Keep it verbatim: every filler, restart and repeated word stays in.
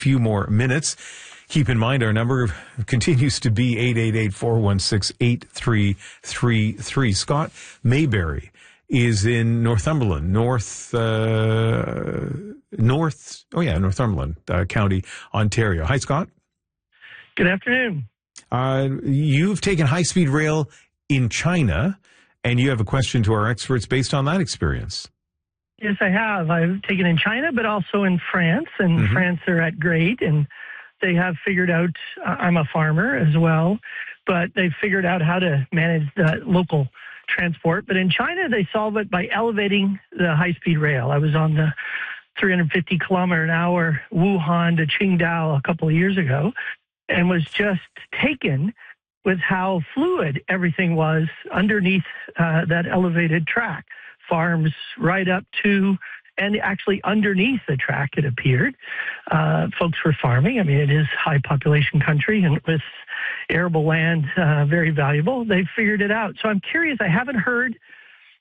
few more minutes. Keep in mind our number continues to be eight eight eight, four one six, eight three three three. Scott Mayberry is in Northumberland, North, uh, North, oh yeah, Northumberland uh, County, Ontario. Hi, Scott. Good afternoon. Uh, you've taken high-speed rail in China, and you have a question to our experts based on that experience. Yes, I have. I've taken in China, but also in France, and Mm-hmm. France are at great, and they have figured out, uh, I'm a farmer as well, but they've figured out how to manage the local transport. But in China, they solve it by elevating the high-speed rail. I was on the three hundred fifty kilometer an hour Wuhan to Qingdao a couple of years ago, and was just taken with how fluid everything was underneath uh, that elevated track. Farms right up to, and actually underneath the track, it appeared. Uh, folks were farming. I mean, it is high population country, and with arable land uh, very valuable, they figured it out. So I'm curious, I haven't heard